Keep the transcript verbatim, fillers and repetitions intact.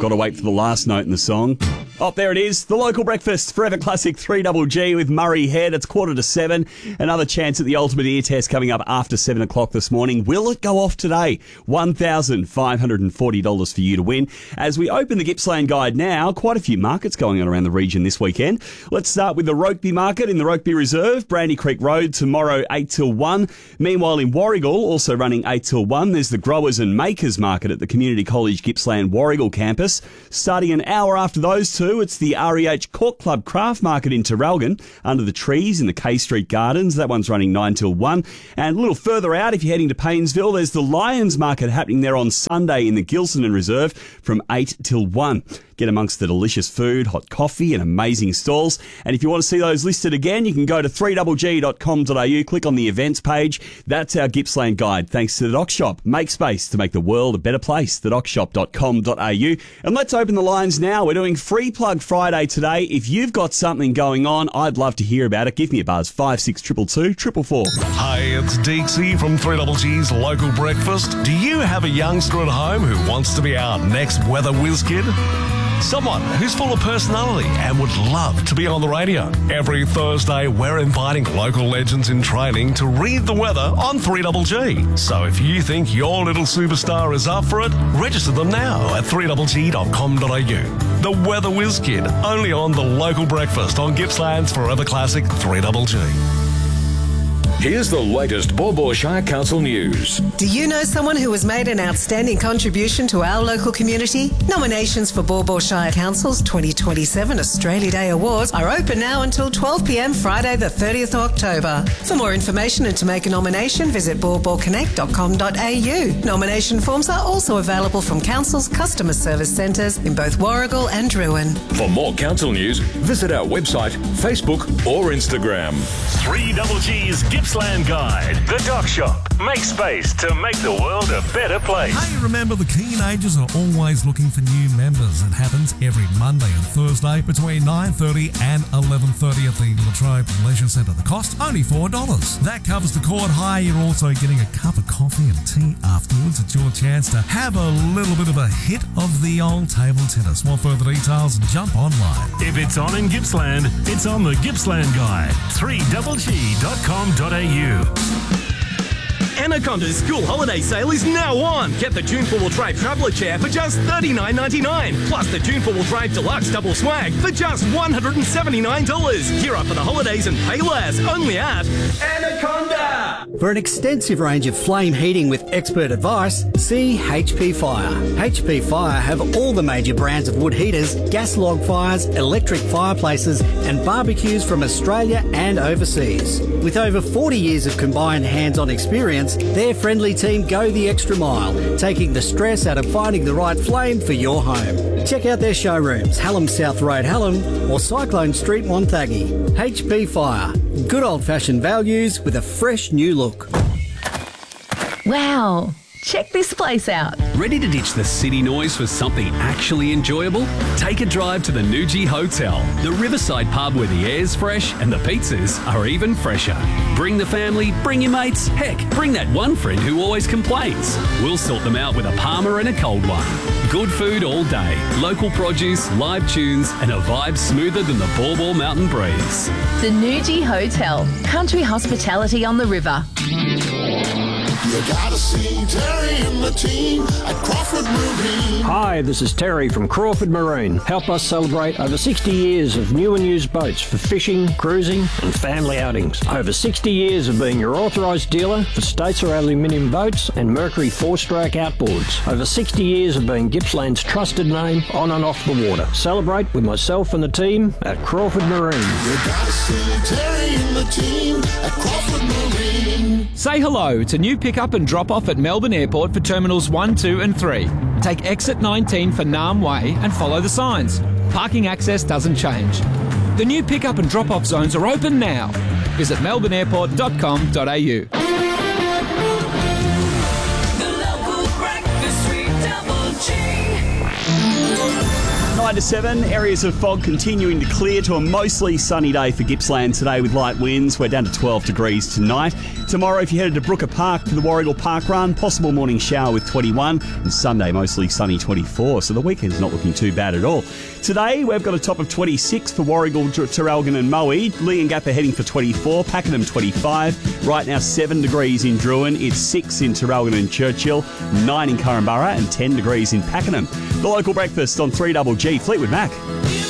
got to wait for the last note in the song. Oh, there it is. The local breakfast, Forever Classic three Double G with Murray Head. It's quarter to seven. Another chance at the Ultimate Ear Test coming up after seven o'clock this morning. Will it go off today? one thousand five hundred forty dollars for you to win. As we open the Gippsland Guide now, quite a few markets going on around the region this weekend. Let's start with the Rokeby Market in the Rokeby Reserve, Brandy Creek Road, tomorrow eight till one. Meanwhile, in Warrigal, also running eight till one, there's the Growers and Makers Market at the Community College Gippsland Warrigal campus. Starting an hour after those two, it's the R E H Cork Club Craft Market in Terralgan, under the trees in the K Street Gardens. That one's running nine till one. And a little further out, if you're heading to Paynesville, there's the Lions Market happening there on Sunday in the Gilson Reserve from eight till one. Get amongst the delicious food, hot coffee and amazing stalls. And if you want to see those listed again, you can go to three double g dot com dot a u, click on the events page. That's our Gippsland Guide, thanks to the Dock Shop. Make space to make the world a better place, the dock shop dot com dot a u. And let's open the lines now. We're doing Free Plug Friday today. If you've got something going on, I'd love to hear about it. Give me a buzz, five six two two two, four four four. Hi, it's Deeksy from three Double G's Local Breakfast. Do you have a youngster at home who wants to be our next weather whiz kid? Someone who's full of personality and would love to be on the radio. Every Thursday, we're inviting local legends in training to read the weather on three Double G. So if you think your little superstar is up for it, register them now at three double g dot com dot a u. The Weather Whiz Kid, only on the Local Breakfast on Gippsland's Forever Classic three Double G. Here's the latest Baw Baw Shire Council news. Do you know someone who has made an outstanding contribution to our local community? Nominations for Baw Baw Shire Council's twenty twenty-seven Australia Day Awards are open now until twelve p m Friday the thirtieth of October. For more information and to make a nomination, visit baw baw connect dot com dot a u. Nomination forms are also available from Council's customer service centres in both Warrigal and Druin. For more council news, visit our website, Facebook or Instagram. three Double G's Gippsland Guide. The Dock Shop. Make space to make the world a better place. Hey, remember the Keen Agers are always looking for new members. It happens every Monday and Thursday between nine thirty and eleven thirty at the Latrobe Leisure Centre. The cost, only four dollars. That covers the court hire. You're also getting a cup of coffee and tea afterwards. It's your chance to have a little bit of a hit of the old table tennis. Want further details? Jump online. If it's on in Gippsland, it's on the Gippsland Guide. three double g dot com dot a u. Anaconda's school holiday sale is now on. Get the June four-wheel drive traveller chair for just thirty-nine ninety-nine, plus the June four-wheel drive deluxe double swag for just one hundred seventy-nine dollars. Gear up for the holidays and pay less, only at Anaconda. For an extensive range of flame heating with expert advice, see H P Fire. H P Fire have all the major brands of wood heaters, gas log fires, electric fireplaces and barbecues from Australia and overseas. With over forty years of combined hands-on experience, their friendly team go the extra mile, taking the stress out of finding the right flame for your home. Check out their showrooms, Hallam South Road, Hallam, or Cyclone Street, Wonthaggi. H P Fire. Good old-fashioned values with a fresh new look. Wow. Check this place out. Ready to ditch the city noise for something actually enjoyable? Take a drive to the Nuji Hotel, the riverside pub where the air's fresh and the pizzas are even fresher. Bring the family, bring your mates, heck, bring that one friend who always complains. We'll sort them out with a Palmer and a cold one. Good food all day, local produce, live tunes and a vibe smoother than the Baw Baw Mountain breeze. The Nuji Hotel, country hospitality on the river. You gotta see Terry and the team at Crawford Marine. Hi, this is Terry from Crawford Marine. Help us celebrate over sixty years of new and used boats for fishing, cruising and family outings. Over sixty years of being your authorised dealer for Statesar aluminium boats and Mercury four-stroke outboards. Over sixty years of being Gippsland's trusted name on and off the water. Celebrate with myself and the team at Crawford Marine. You gotta see Terry and the team at Crawford Marine. Say hello to new pickup and drop off at Melbourne Airport for Terminals one, two and three. Take exit nineteen for Naarm Way and follow the signs. Parking access doesn't change. The new pickup and drop off zones are open now. Visit melbourne airport dot com dot a u. nine to seven, areas of fog continuing to clear to a mostly sunny day for Gippsland today with light winds. We're down to twelve degrees tonight. Tomorrow, if you headed to Brooker Park for the Warragul Park Run, possible morning shower with twenty-one. And Sunday, mostly sunny twenty-four. So the weekend's not looking too bad at all. Today, we've got a top of twenty-six for Warragul, Traralgon and Moe. Leongatha heading for twenty-four. Pakenham twenty-five. Right now, seven degrees in Druin. It's six in Traralgon and Churchill. nine in Curramborough and ten degrees in Pakenham. The local breakfast on three G G. Fleetwood Mac.